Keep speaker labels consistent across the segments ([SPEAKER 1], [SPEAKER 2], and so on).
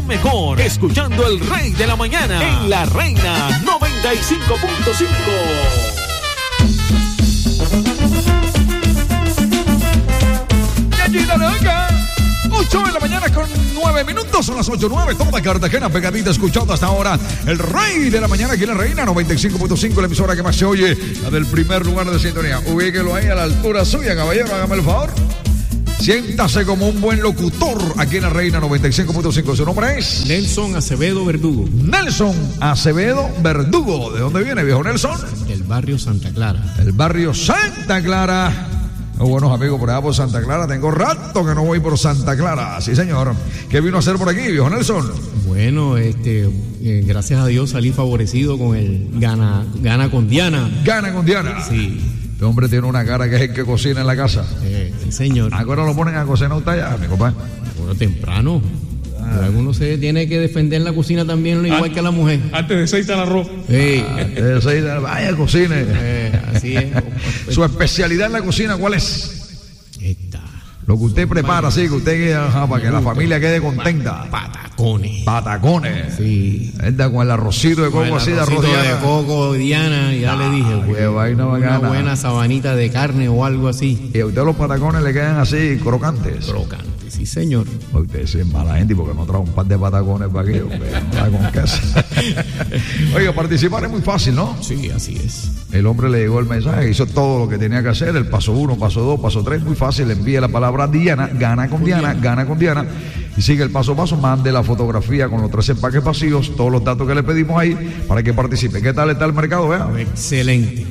[SPEAKER 1] mejor escuchando El Rey de la Mañana en La Reina 95.5.
[SPEAKER 2] Gallina loca. 8 de la mañana con 9 minutos, son las 8:09, toda Cartagena pegadita escuchando hasta ahora El Rey de la Mañana aquí en La Reina 95.5, la emisora que más se oye, la del primer lugar de sintonía. Ubíquelo ahí a la altura suya, caballero, hágame el favor. Siéntase como un buen locutor aquí en La Reina 95.5. ¿Su nombre es?
[SPEAKER 3] Nelson Acevedo Verdugo.
[SPEAKER 2] Nelson Acevedo Verdugo. ¿De dónde viene, viejo Nelson?
[SPEAKER 3] Del barrio Santa Clara.
[SPEAKER 2] El barrio Santa Clara. Buenos amigos por allá por Santa Clara. Tengo rato que no voy por Santa Clara. Sí, señor. ¿Qué vino a hacer por aquí, viejo Nelson?
[SPEAKER 3] Bueno, gracias a Dios salí favorecido con el Gana con Diana.
[SPEAKER 2] Gana con Diana.
[SPEAKER 3] Sí.
[SPEAKER 2] Este hombre tiene una cara que es el que cocina en la casa.
[SPEAKER 3] Sí, señor.
[SPEAKER 2] Ahora lo ponen a cocinar usted allá, mi compadre.
[SPEAKER 3] Bueno, temprano. Alguno se tiene que defender la cocina también, igual que la mujer.
[SPEAKER 4] Antes de aceitar el arroz.
[SPEAKER 3] Sí.
[SPEAKER 2] Vaya, cocine.
[SPEAKER 3] Así es.
[SPEAKER 2] Su especialidad en la cocina, ¿cuál es?
[SPEAKER 3] Esta.
[SPEAKER 2] Lo que usted prepara, así que usted para que la familia quede contenta.
[SPEAKER 3] Patacones.
[SPEAKER 2] Patacones.
[SPEAKER 3] Sí.
[SPEAKER 2] Esta con el arrocito de coco, así de arroz
[SPEAKER 3] de coco, Diana, ya le dije.
[SPEAKER 2] Qué vaina bacana.
[SPEAKER 3] Una buena sabanita de carne o algo así.
[SPEAKER 2] Y a usted los patacones le quedan así, crocantes.
[SPEAKER 3] Crocantes, sí, señor.
[SPEAKER 2] Usted es mala gente porque no trae un par de patacones para aquí, con queso. Oiga, participar es muy fácil, ¿no?
[SPEAKER 3] Sí, así es.
[SPEAKER 2] El hombre le llegó el mensaje, hizo todo lo que tenía que hacer, el paso 1, paso 2, paso 3, muy fácil, le envía la palabra Diana, gana con Diana, y sigue el paso a paso, mande la fotografía con los 3 empaques vacíos, todos los datos que le pedimos ahí, para que participe. ¿Qué tal está el mercado, vea?
[SPEAKER 3] Excelente,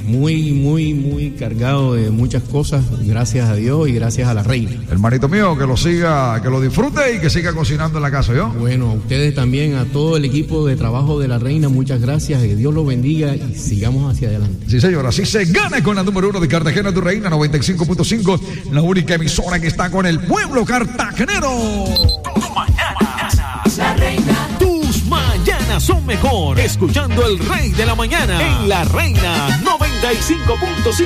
[SPEAKER 3] muy cargado de muchas cosas, gracias a Dios y gracias a la Reina.
[SPEAKER 2] Hermanito mío, que lo siga, que lo disfrute y que siga cocinando en la casa, ¿yo?
[SPEAKER 3] Bueno, a ustedes también, a todo el equipo de trabajo de la Reina, muchas gracias, que Dios los bendiga y sigamos hacia adelante.
[SPEAKER 2] Sí, señor, así se gana con la número 1 de Cartagena, tu Reina 95.5, la única emisora que está con el pueblo cartagenero.
[SPEAKER 1] Tus mañanas, La Reina. Tus mañanas son mejor escuchando El Rey de la Mañana en La Reina 95.5.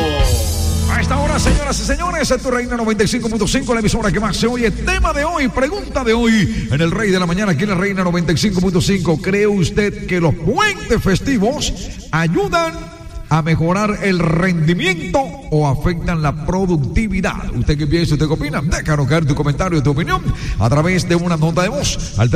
[SPEAKER 2] A esta hora, señoras y señores, en tu Reina 95.5, la emisora que más se oye. Tema de hoy, pregunta de hoy, en El Rey de la Mañana, aquí en La Reina 95.5. ¿Cree usted que los puentes festivos ayudan a mejorar el rendimiento o afectan la productividad? ¿Usted qué piensa? ¿Usted qué opina? Déjanos caer tu comentario, tu opinión a través de una nota de voz al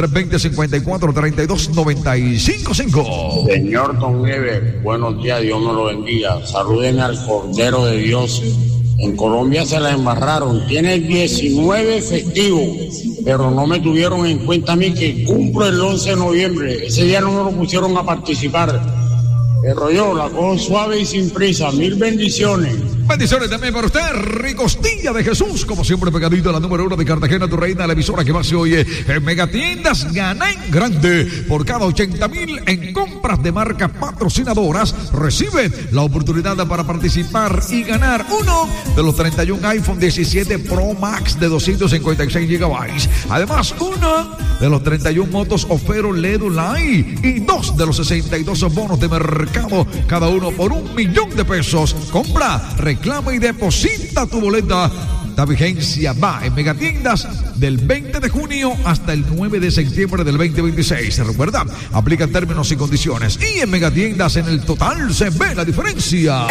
[SPEAKER 2] 320-54-32-95.5.
[SPEAKER 5] Señor Don Ever, buenos días, Dios me lo bendiga. Saluden al Cordero de Dios. En Colombia se la embarraron, tiene 19 festivos, pero no me tuvieron en cuenta a mí que cumplo el 11 de noviembre. Ese día no me lo pusieron a participar. Pero yo la cojo suave y sin prisa. Mil bendiciones.
[SPEAKER 2] Bendiciones también para usted, Ricostilla de Jesús, como siempre pegadito a la número 1 de Cartagena, tu Reina, la emisora que más se oye. En Megatiendas gana en grande. Por cada 80,000 en compras de marcas patrocinadoras, recibe la oportunidad para participar y ganar uno de los 31 iPhone 17 Pro Max de 256 GB. Además, uno de los 31 motos Ofero LED Online y 2 de los 62 bonos de mercado, cada uno por $1,000,000. Compra, reclama y deposita tu boleta. La vigencia va en Megatiendas del 20 de junio hasta el 9 de septiembre del 2026. Recuerda, aplica términos y condiciones. Y en Megatiendas, en el total se ve la diferencia.